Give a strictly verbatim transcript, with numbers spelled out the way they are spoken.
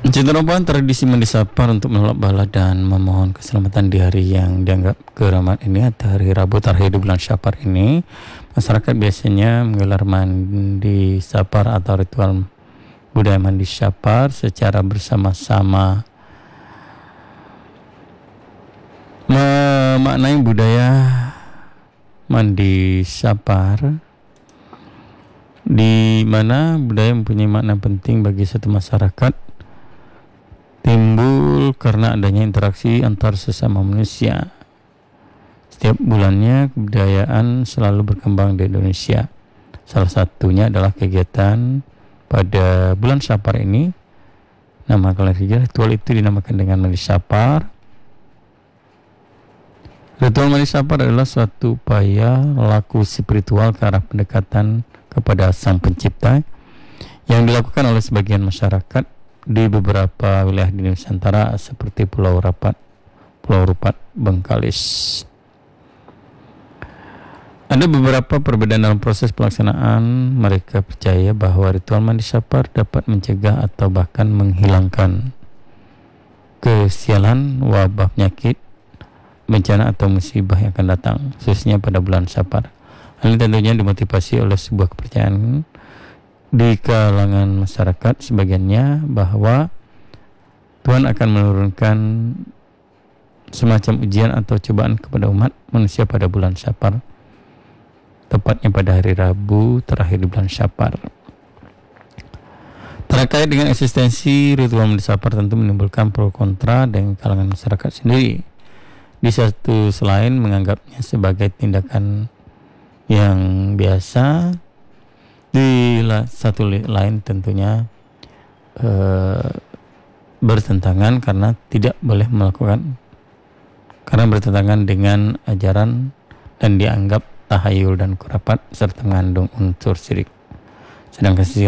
Perubahan tradisi mandi sapar untuk menolak bala dan memohon keselamatan di hari yang dianggap keramat ini atau hari Rabu terakhir di bulan Syafar ini, masyarakat biasanya menggelar mandi sapar atau ritual budaya mandi sapar secara bersama-sama, memaknai budaya mandi sapar di mana budaya mempunyai makna penting bagi satu masyarakat, timbul karena adanya interaksi antar sesama manusia. Setiap bulannya kebudayaan selalu berkembang di Indonesia. Salah satunya adalah kegiatan pada bulan Syafar ini. Nama kalender ritual itu dinamakan dengan mandi sapar. Ritual mandi sapar adalah suatu upaya laku spiritual ke arah pendekatan kepada Sang Pencipta yang dilakukan oleh sebagian masyarakat di beberapa wilayah di Nusantara seperti Pulau Rapat, Pulau Rupat, Bengkalis. Ada beberapa perbedaan dalam proses pelaksanaan. Mereka percaya bahwa ritual mandi sapar dapat mencegah atau bahkan menghilangkan kesialan, wabah, penyakit, bencana atau musibah yang akan datang, khususnya pada bulan Sapar. Hal ini tentunya dimotivasi oleh sebuah kepercayaan di kalangan masyarakat sebagiannya bahwa Tuhan akan menurunkan semacam ujian atau cobaan kepada umat manusia pada bulan Syafar, tepatnya pada hari Rabu terakhir di bulan Syafar. Terkait dengan eksistensi ritual mandi sapar tentu menimbulkan pro kontra dengan kalangan masyarakat sendiri. Di satu selain menganggapnya sebagai tindakan yang biasa, di satu lain tentunya e, bertentangan karena tidak boleh melakukan, karena bertentangan dengan ajaran dan dianggap tahayul dan kurapat serta mengandung unsur syirik. Sedangkan sisi